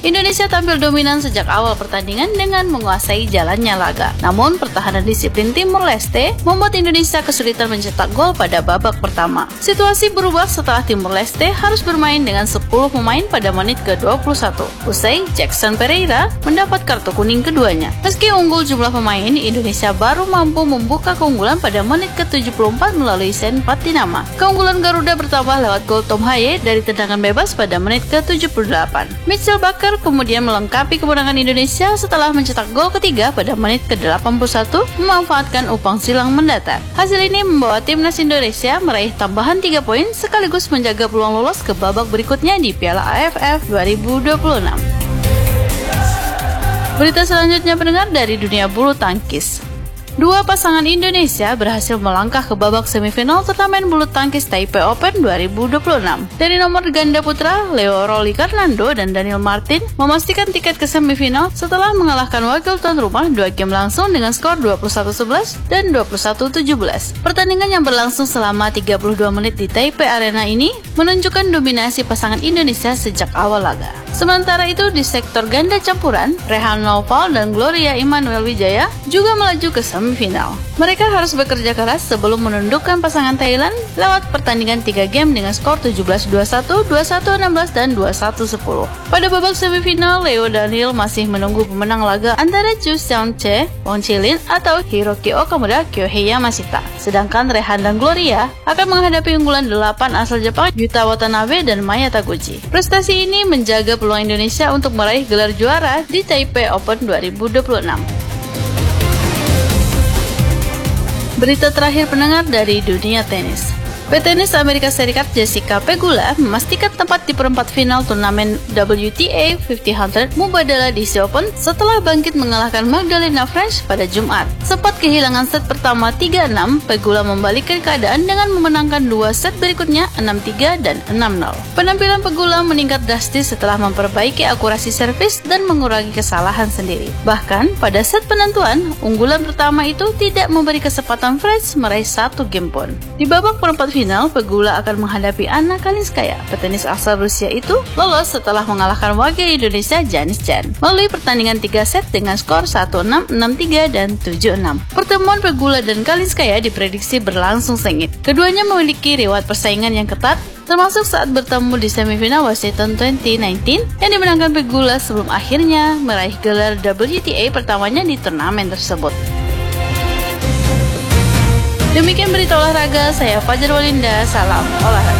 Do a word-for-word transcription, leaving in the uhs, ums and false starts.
Indonesia tampil dominan sejak awal pertandingan dengan menguasai jalannya laga. Namun, pertahanan disiplin Timur Leste membuat Indonesia kesulitan mencetak gol pada babak pertama. Situasi berubah setelah Timur Leste harus bermain dengan sepuluh pemain pada menit ke dua puluh satu. Usai Jackson Pereira mendapat kartu kuning keduanya. Meski unggul jumlah pemain, Indonesia baru mampu membuka keunggulan pada menit ke tujuh puluh empat melalui Sen Patinama. Keunggulan Garuda bertambah lewat gol Tom Haye dari tendangan bebas pada menit ke tujuh puluh delapan. Mitchell Baker kemudian melengkapi kemenangan Indonesia setelah mencetak gol ketiga pada menit ke delapan puluh satu memanfaatkan umpan silang mendatar. Hasil ini membawa timnas Indonesia meraih tambahan tiga poin sekaligus menjaga peluang lolos ke babak berikutnya di Piala A F F dua ribu dua puluh enam. Berita selanjutnya pendengar dari dunia bulu tangkis. Dua pasangan Indonesia berhasil melangkah ke babak semifinal turnamen bulu tangkis Taipei Open dua ribu dua puluh enam. Dari nomor ganda putra, Leo Rolly Carnando dan Daniel Martin memastikan tiket ke semifinal setelah mengalahkan wakil tuan rumah dua game langsung dengan skor dua puluh satu sebelas dan dua puluh satu tujuh belas. Pertandingan yang berlangsung selama tiga puluh dua menit di Taipei Arena ini menunjukkan dominasi pasangan Indonesia sejak awal laga. Sementara itu di sektor ganda campuran, Rehan Naufal dan Gloria Immanuel Wijaya juga melaju ke semifinal. Mereka harus bekerja keras sebelum menundukkan pasangan Thailand lewat pertandingan tiga game dengan skor tujuh belas dua puluh satu, dua puluh satu enam belas, dan dua puluh satu sepuluh. Pada babak semifinal, Leo Daniel masih menunggu pemenang laga antara Chu Seong-chae, Wong Chilin, atau Hiroki Okamura, Kyohei Yamashita. Sedangkan Rehan dan Gloria akan menghadapi unggulan delapan asal Jepang, Yuta Watanabe dan Maya Taguchi. Prestasi ini menjaga peluang Indonesia untuk meraih gelar juara di Taipei Open dua ribu dua puluh enam. Berita terakhir pendengar dari dunia tenis. Petenis Amerika Serikat Jessica Pegula memastikan tempat di perempat final turnamen W T A lima puluh hundred Mubadala D C Open setelah bangkit mengalahkan Magdalena French pada Jumat. Sempat kehilangan set pertama tiga enam, Pegula membalikkan keadaan dengan memenangkan dua set berikutnya enam tiga dan enam nol. Penampilan Pegula meningkat drastis setelah memperbaiki akurasi servis dan mengurangi kesalahan sendiri. Bahkan pada set penentuan, unggulan pertama itu tidak memberi kesempatan French meraih satu game pun. Di babak perempat final Final, Pegula akan menghadapi Anna Kalinskaya. Petenis asal Rusia itu lolos setelah mengalahkan wakil Indonesia Janis Chan melalui pertandingan tiga set dengan skor satu enam, enam tiga, dan tujuh enam. Pertemuan Pegula dan Kalinskaya diprediksi berlangsung sengit. Keduanya memiliki riwayat persaingan yang ketat, termasuk saat bertemu di semifinal Washington dua ribu sembilan belas yang dimenangkan Pegula sebelum akhirnya meraih gelar W T A pertamanya di turnamen tersebut. Demikian berita olahraga, saya Fajar Walinda, salam olahraga.